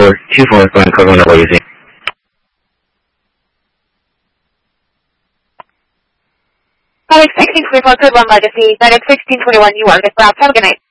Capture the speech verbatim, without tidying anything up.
four two four, go ahead, code one, W Z. FedEx sixteen twenty-four, code one legacy, FedEx sixteen twenty-one, you are good. Have a good night.